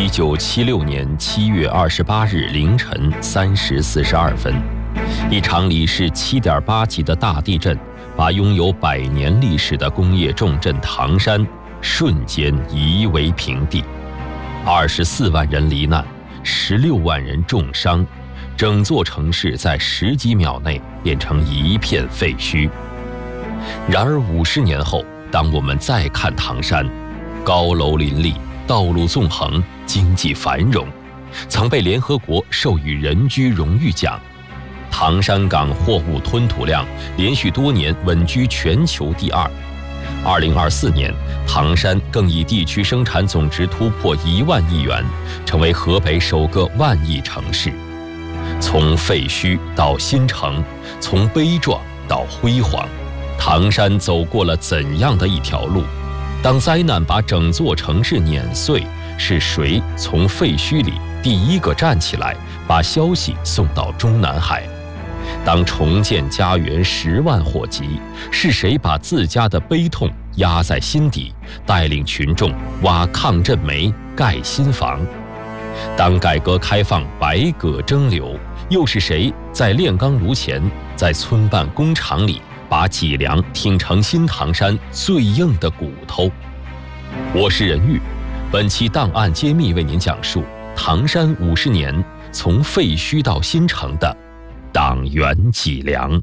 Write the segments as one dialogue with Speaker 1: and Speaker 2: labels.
Speaker 1: 1976年7月28日凌晨3时42分，一场里氏7.8级的大地震，把拥有100年历史的工业重镇唐山瞬间夷为平地，24万人罹难，16万人重伤，整座城市在10几秒内变成一片废墟。然而50年后，当我们再看唐山，高楼林立，道路纵横，经济繁荣，曾被联合国授予人居荣誉奖。唐山港货物吞吐量连续多年稳居全球第2。2024年，唐山更以地区生产总值突破1万亿元，成为河北首个万亿城市。从废墟到新城，从悲壮到辉煌，唐山走过了怎样的一条路？当灾难把整座城市碾碎，是谁从废墟里第一个站起来，把消息送到中南海？当重建家园10万火急，是谁把自家的悲痛压在心底，带领群众挖抗震煤、盖新房？当改革开放百舸争流，又是谁在炼钢炉前，在村办工厂里，把脊梁挺成新唐山最硬的骨头？我是任玉，本期档案揭秘为您讲述唐山50年从废墟到新城的党员脊梁。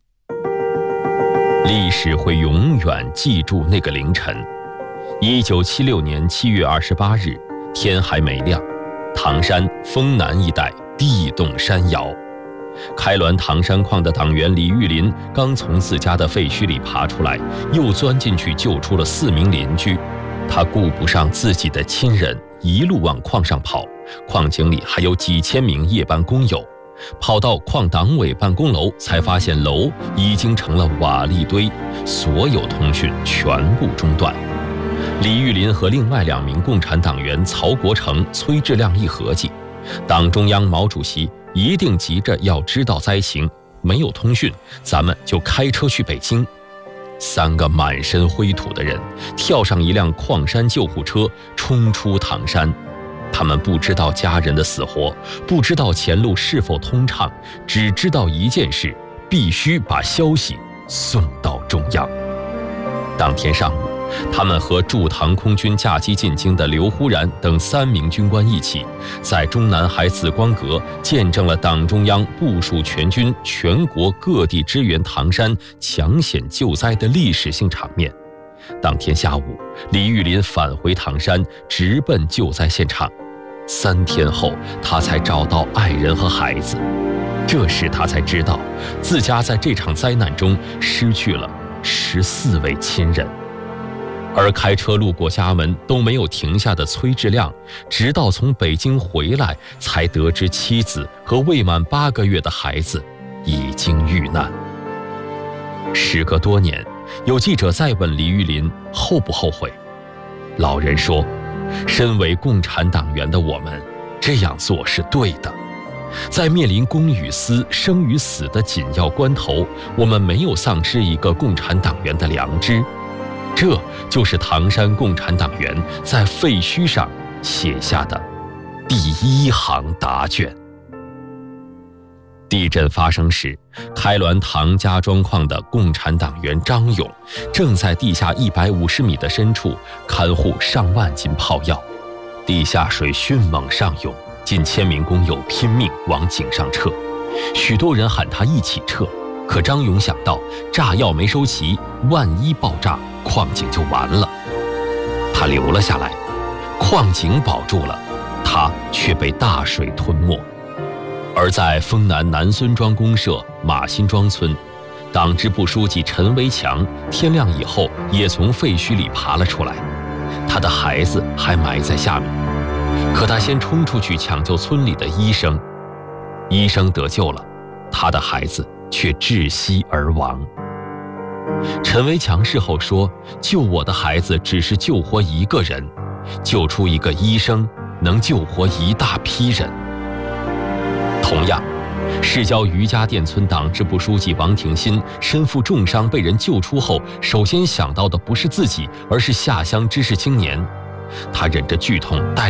Speaker 1: 历史会永远记住那个凌晨，1976年7月28日，天还没亮，唐山丰南一带地动山摇。开滦唐山矿的党员李玉林刚从自家的废墟里爬出来，又钻进去救出了4名邻居。他顾不上自己的亲人，一路往矿上跑，矿井里还有几千名夜班工友。跑到矿党委办公楼，才发现楼已经成了瓦砾堆，所有通讯全部中断。李玉林和另外2名共产党员曹国成、崔志亮一合计，党中央毛主席一定急着要知道灾情，没有通讯，咱们就开车去北京。3个满身灰土的人跳上一辆矿山救护车，冲出唐山。他们不知道家人的死活，不知道前路是否通畅，只知道一件事：必须把消息送到中央。当天上午，他们和驻唐空军驾机进京的刘忽然等3名军官一起，在中南海紫光阁见证了党中央部署全军全国各地支援唐山抢险救灾的历史性场面。当天下午，李玉林返回唐山，直奔救灾现场。3天后，他才找到爱人和孩子。这时他才知道，自家在这场灾难中失去了14位亲人。而开车路过家门都没有停下的崔志亮，直到从北京回来，才得知妻子和未满8个月的孩子已经遇难。时隔多年，有记者再问李玉林后不后悔，老人说，身为共产党员的我们，这样做是对的。在面临公与私、生与死的紧要关头，我们没有丧失一个共产党员的良知。这就是唐山共产党员在废墟上写下的第1行答卷。地震发生时，开滦唐家庄矿的共产党员张勇正在地下150米的深处看护上万斤炮药，地下水迅猛上涌，近1000名工友拼命往井上撤，许多人喊他一起撤，可张勇想到炸药没收齐，万一爆炸，矿井就完了。他留了下来，矿井保住了，他却被大水吞没。而在丰南南孙庄公社马辛庄村，党支部书记陈维强天亮以后也从废墟里爬了出来，他的孩子还埋在下面，可他先冲出去抢救村里的医生，医生得救了，他的孩子却窒息而亡。陈维强事后说，救我的孩子只是救活1个人，救出1个医生能救活一大批人。同样，市郊余家店村党支部书记王挺新身负重伤被人救出后，首先想到的不是自己，而是下乡知识青年。他忍着剧痛带